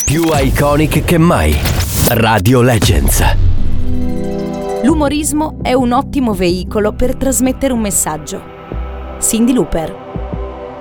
più iconic che mai. Radio Legends. L'umorismo è un ottimo veicolo per trasmettere un messaggio. Cyndi Lauper.